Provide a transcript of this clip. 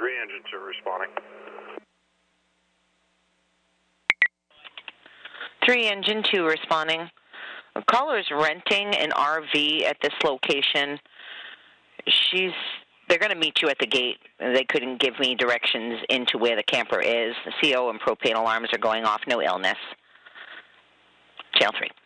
3, engine 2 responding. 3, engine 2 responding. A caller's renting an RV at this location. They're going to meet you at the gate. They couldn't give me directions into where the camper is. The CO and propane alarms are going off. No illness. Channel 3.